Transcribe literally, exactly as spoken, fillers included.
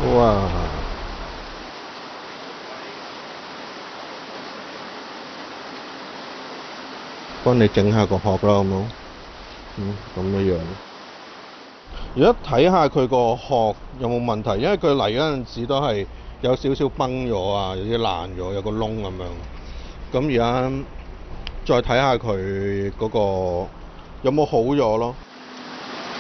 哇！幫你整下個殼啦，好冇？嗯，咁樣樣。而家睇下佢個殼有冇問題，因為佢嚟嗰陣時都係有少少崩咗啊，有啲爛咗，有個窿咁樣。咁而家再睇下佢嗰個有冇好咗咯。